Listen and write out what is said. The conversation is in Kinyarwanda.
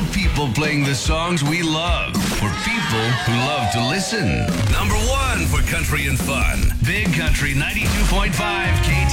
people playing the songs we love for people who love to listen. Number 1 for country and fun. Big Country 92.5 KT.